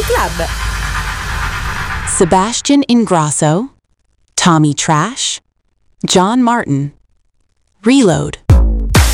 Fan Club. Sebastian Ingrosso, Tommy Trash, John Martin. Reload.